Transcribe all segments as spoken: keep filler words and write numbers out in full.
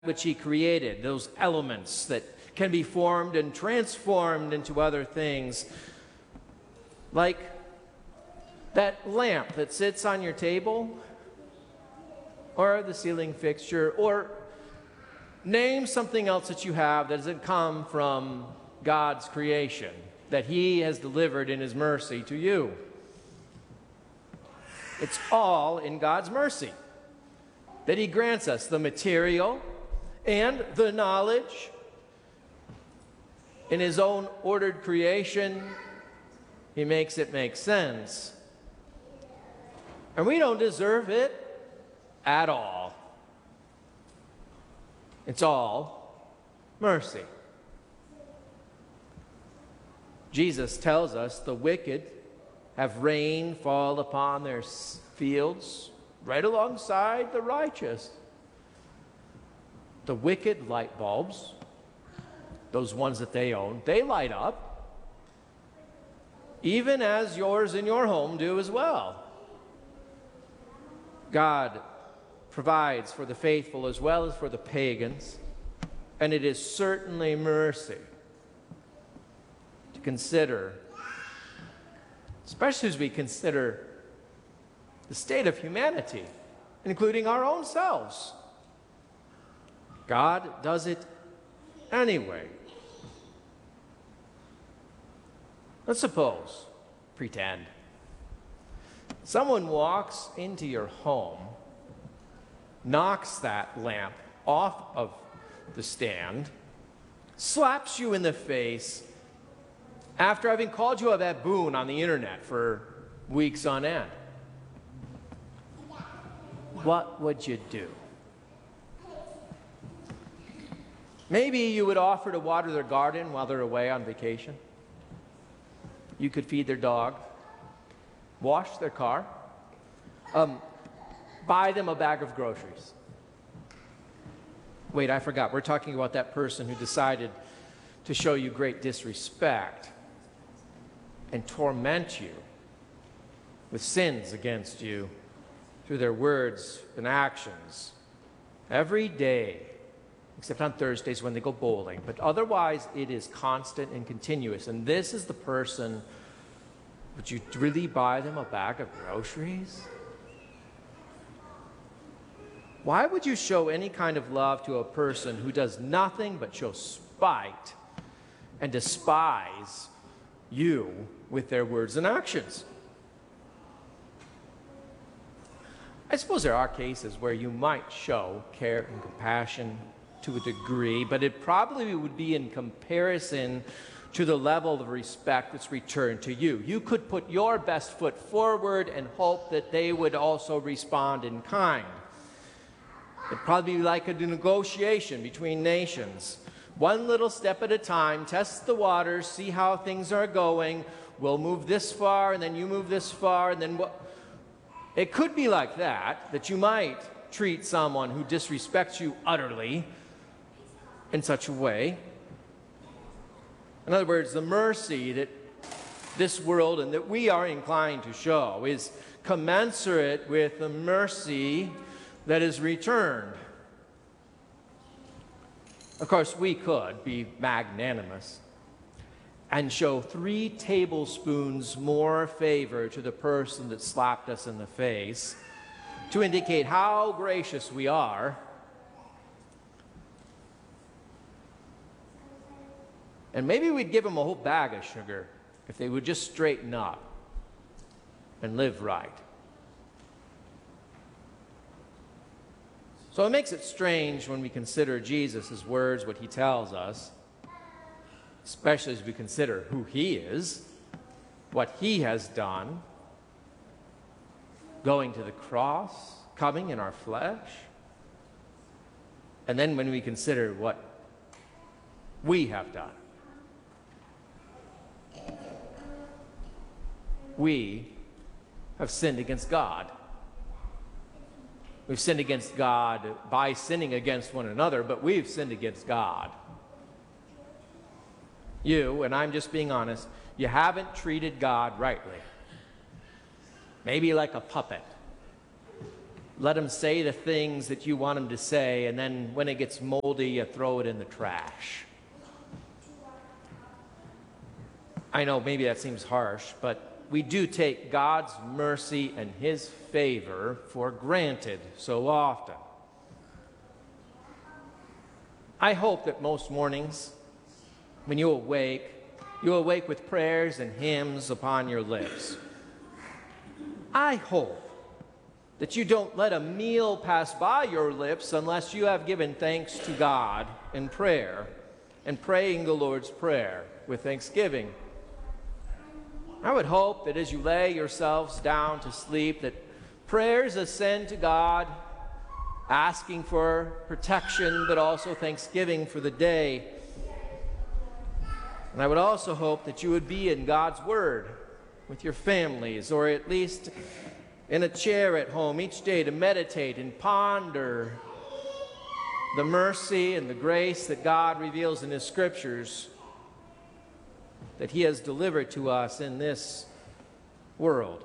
which he created, those elements that can be formed and transformed into other things. Like that lamp that sits on your table, or the ceiling fixture, or name something else that you have that doesn't come from God's creation, that he has delivered in his mercy to you. It's all in God's mercy that he grants us the material and the knowledge. In his own ordered creation, he makes it make sense. And we don't deserve it at all. It's all mercy. Jesus tells us the wicked have rain fall upon their fields right alongside the righteous. The wicked light bulbs, those ones that they own, they light up, even as yours in your home do as well. God provides for the faithful as well as for the pagans, and it is certainly mercy to consider, especially as we consider the state of humanity, including our own selves. God does it anyway. Let's suppose, pretend, someone walks into your home, knocks that lamp off of the stand, slaps you in the face after having called you a baboon on the internet for weeks on end. What would you do? Maybe you would offer to water their garden while they're away on vacation. You could feed their dog, wash their car, um, buy them a bag of groceries. Wait, I forgot. We're talking about that person who decided to show you great disrespect and torment you with sins against you through their words and actions every day, except on Thursdays when they go bowling. But otherwise, it is constant and continuous. And this is the person, would you really buy them a bag of groceries? Why would you show any kind of love to a person who does nothing but show spite and despise you with their words and actions? I suppose there are cases where you might show care and compassion to a degree, but it probably would be in comparison to the level of respect that's returned to you. You could put your best foot forward and hope that they would also respond in kind. It'd probably be like a negotiation between nations. One little step at a time, test the waters, see how things are going. We'll move this far, and then you move this far, and then what? It could be like that, that you might treat someone who disrespects you utterly in such a way. In other words, the mercy that this world and that we are inclined to show is commensurate with the mercy that is returned. Of course, we could be magnanimous and show three tablespoons more favor to the person that slapped us in the face to indicate how gracious we are. And maybe we'd give them a whole bag of sugar if they would just straighten up and live right. So it makes it strange when we consider Jesus' words, what he tells us, especially as we consider who he is, what he has done, going to the cross, coming in our flesh. And then when we consider what we have done. We have sinned against God. We've sinned against God by sinning against one another, but we've sinned against God. You, and I'm just being honest, you haven't treated God rightly. Maybe like a puppet. let him say the things that you want him to say, and then when it gets moldy, you throw it in the trash. I know maybe that seems harsh, but we do take God's mercy and his favor for granted so often. I hope that most mornings, when you awake, you awake with prayers and hymns upon your lips. I hope that you don't let a meal pass by your lips unless you have given thanks to God in prayer and praying the Lord's Prayer with thanksgiving. I would hope that as you lay yourselves down to sleep, that prayers ascend to God, asking for protection, but also thanksgiving for the day. And I would also hope that you would be in God's Word with your families, or at least in a chair at home each day to meditate and ponder the mercy and the grace that God reveals in his scriptures that he has delivered to us in this world.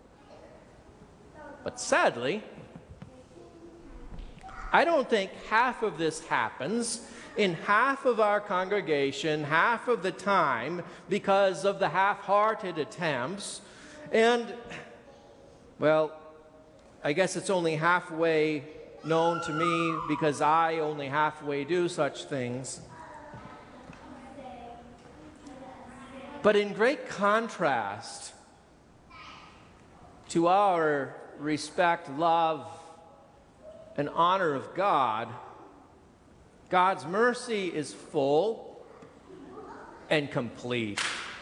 But sadly, I don't think half of this happens in half of our congregation, half of the time, because of the half-hearted attempts. And, well, I guess it's only halfway known to me because I only halfway do such things. But in great contrast to our respect, love, and honor of God, God's mercy is full and complete.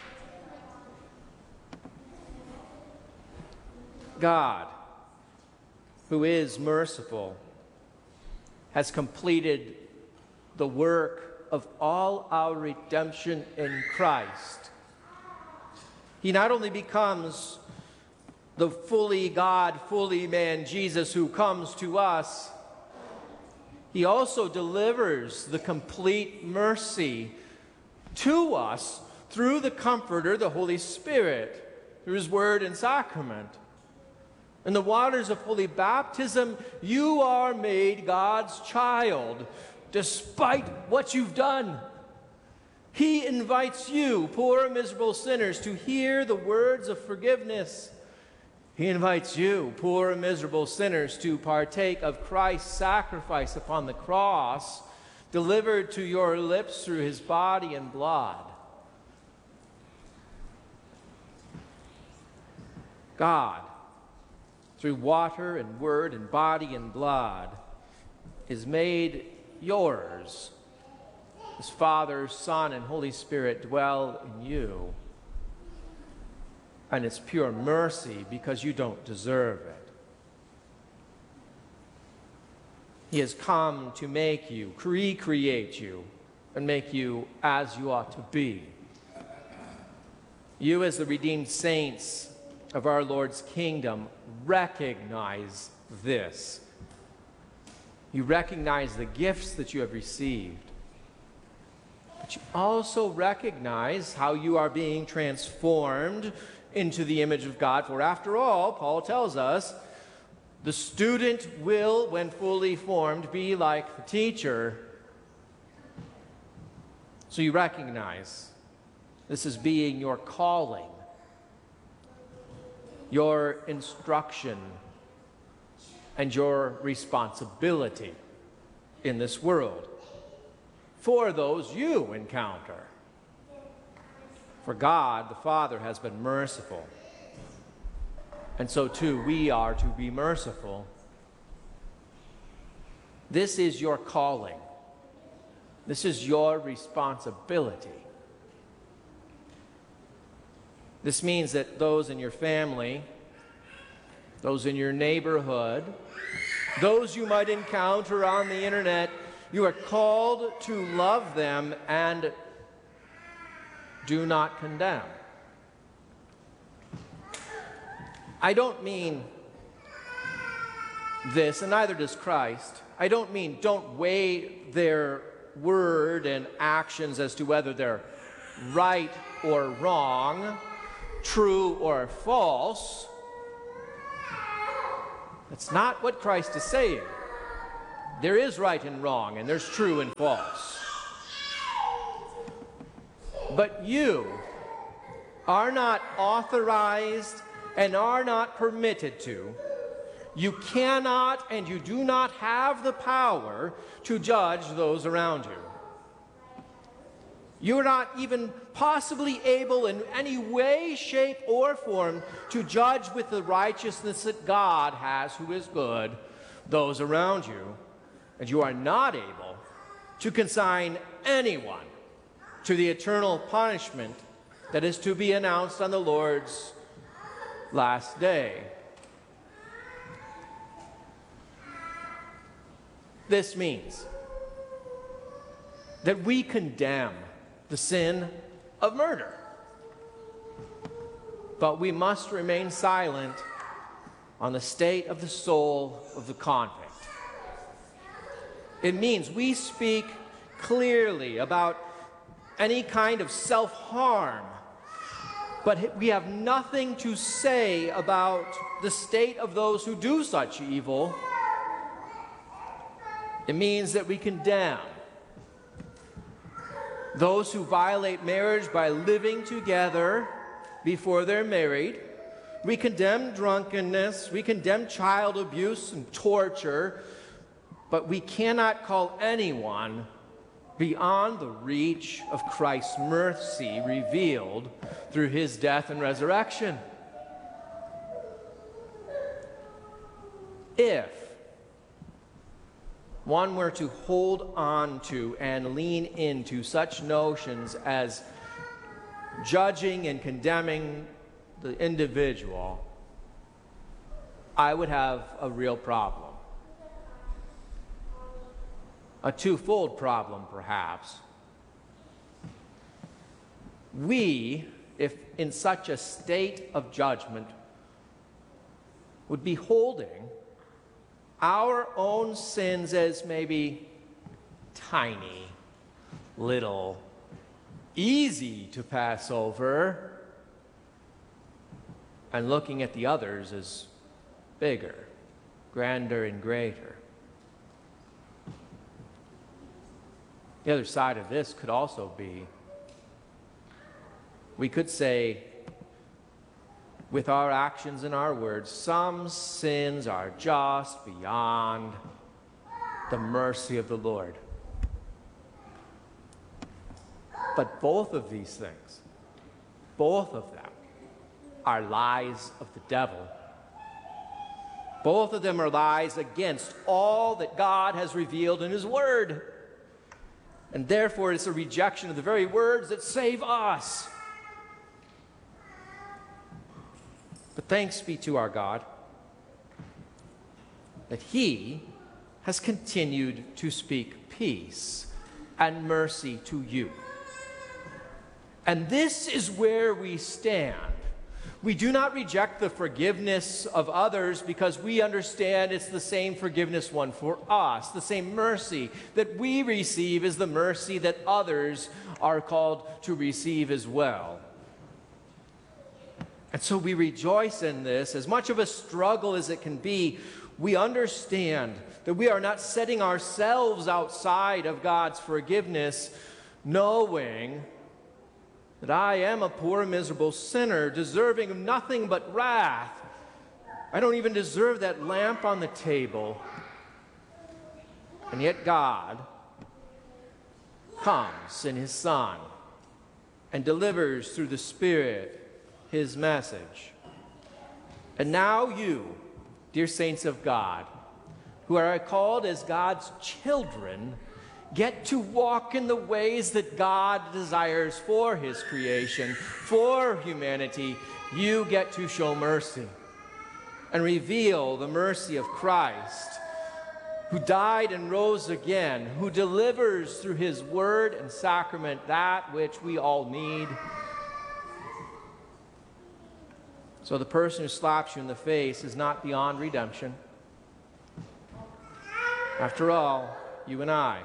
God, who is merciful, has completed the work of all our redemption in Christ. He not only becomes the fully God, fully man Jesus who comes to us, he also delivers the complete mercy to us through the Comforter, the Holy Spirit, through his word and sacrament. In the waters of holy baptism, you are made God's child, despite what you've done. He invites you, poor miserable sinners, to hear the words of forgiveness. He invites you, poor miserable sinners, to partake of Christ's sacrifice upon the cross, delivered to your lips through his body and blood. God, through water and word and body and blood, is made yours. His Father, Son, and Holy Spirit dwell in you. And it's pure mercy because you don't deserve it. He has come to make you, recreate you, and make you as you ought to be. You, as the redeemed saints of our Lord's kingdom, recognize this. You recognize the gifts that you have received. But you also recognize how you are being transformed into the image of God. For after all, Paul tells us, the student will, when fully formed, be like the teacher. So you recognize this is being your calling, your instruction, and your responsibility in this world for those you encounter. For God, the Father, has been merciful. And so too, we are to be merciful. This is your calling. This is your responsibility. This means that those in your family, those in your neighborhood, those you might encounter on the internet, you are called to love them and do not condemn. I don't mean this, and neither does Christ. I don't mean don't weigh their word and actions as to whether they're right or wrong, true or false. That's not what Christ is saying. There is right and wrong, and there's true and false. But you are not authorized and are not permitted to. You cannot and you do not have the power to judge those around you. You are not even possibly able in any way, shape, or form to judge with the righteousness that God has, who is good, those around you. And you are not able to consign anyone to the eternal punishment that is to be announced on the Lord's last day. This means that we condemn the sin of murder, but we must remain silent on the state of the soul of the convict. It means we speak clearly about any kind of self-harm, but we have nothing to say about the state of those who do such evil. It means that we condemn those who violate marriage by living together before they're married. We condemn drunkenness. We condemn child abuse and torture. But we cannot call anyone beyond the reach of Christ's mercy revealed through his death and resurrection. If one were to hold on to and lean into such notions as judging and condemning the individual, I would have a real problem. A twofold problem, perhaps. We, if in such a state of judgment, would be holding our own sins as maybe tiny, little, easy to pass over, and looking at the others as bigger, grander, and greater. The other side of this could also be, we could say, with our actions and our words, some sins are just beyond the mercy of the Lord. But both of these things, both of them, are lies of the devil. Both of them are lies against all that God has revealed in his word. And therefore, it's a rejection of the very words that save us. But thanks be to our God that he has continued to speak peace and mercy to you. And this is where we stand. We do not reject the forgiveness of others because we understand it's the same forgiveness one for us. The same mercy that we receive is the mercy that others are called to receive as well. And so we rejoice in this. As much of a struggle as it can be, we understand that we are not setting ourselves outside of God's forgiveness, knowing that I am a poor, miserable sinner, deserving of nothing but wrath. I don't even deserve that lamp on the table. And yet God comes in his Son and delivers through the Spirit his message. And now you, dear saints of God, who are called as God's children, get to walk in the ways that God desires for his creation, for humanity. You get to show mercy and reveal the mercy of Christ, who died and rose again, who delivers through his word and sacrament that which we all need. So the person who slaps you in the face is not beyond redemption. After all, you and I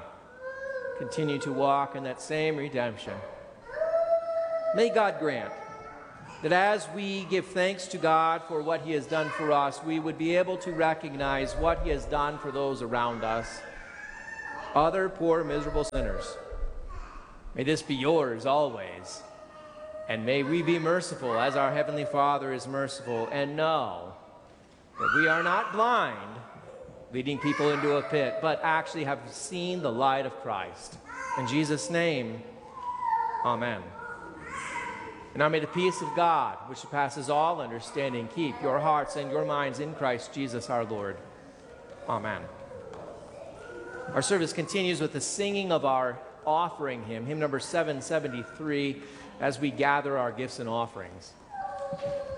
continue to walk in that same redemption. May God grant that as we give thanks to God for what he has done for us, we would be able to recognize what he has done for those around us, other poor, miserable sinners. May this be yours always. And may we be merciful as our Heavenly Father is merciful, and know that we are not blind, leading people into a pit, but actually have seen the light of Christ. In Jesus' name, amen. And now may the peace of God, which surpasses all understanding, keep your hearts and your minds in Christ Jesus our Lord. Amen. Our service continues with the singing of our offering hymn, hymn number seven seventy-three, as we gather our gifts and offerings.